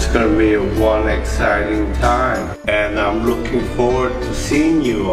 gonna be one exciting time, and I'm looking forward to seeing you